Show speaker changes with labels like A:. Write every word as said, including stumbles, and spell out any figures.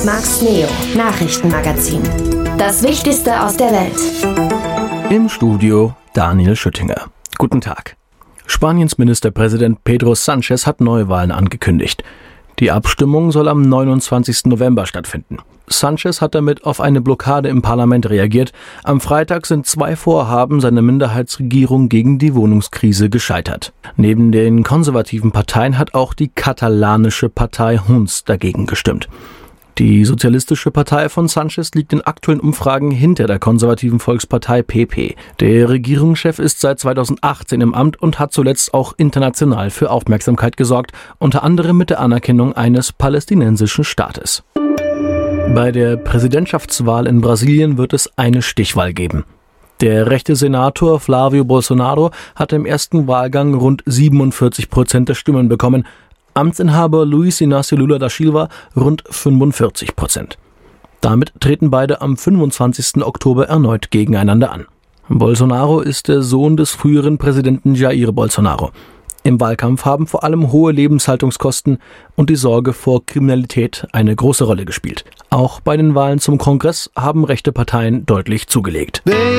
A: Max Neo, Nachrichtenmagazin. Das Wichtigste aus der Welt.
B: Im Studio Daniel Schüttinger. Guten Tag. Spaniens Ministerpräsident Pedro Sánchez hat Neuwahlen angekündigt. Die Abstimmung soll am neunundzwanzigsten November stattfinden. Sánchez hat damit auf eine Blockade im Parlament reagiert. Am Freitag sind zwei Vorhaben seiner Minderheitsregierung gegen die Wohnungskrise gescheitert. Neben den konservativen Parteien hat auch die katalanische Partei Junts dagegen gestimmt. Die Sozialistische Partei von Sánchez liegt in aktuellen Umfragen hinter der konservativen Volkspartei P P. Der Regierungschef ist seit zweitausendachtzehn im Amt und hat zuletzt auch international für Aufmerksamkeit gesorgt, unter anderem mit der Anerkennung eines palästinensischen Staates. Bei der Präsidentschaftswahl in Brasilien wird es eine Stichwahl geben. Der rechte Senator Flávio Bolsonaro hat im ersten Wahlgang rund siebenundvierzig Prozent der Stimmen bekommen, Amtsinhaber Luiz Inácio Lula da Silva rund fünfundvierzig Prozent. Damit treten beide am fünfundzwanzigsten Oktober erneut gegeneinander an. Bolsonaro ist der Sohn des früheren Präsidenten Jair Bolsonaro. Im Wahlkampf haben vor allem hohe Lebenshaltungskosten und die Sorge vor Kriminalität eine große Rolle gespielt. Auch bei den Wahlen zum Kongress haben rechte Parteien deutlich zugelegt.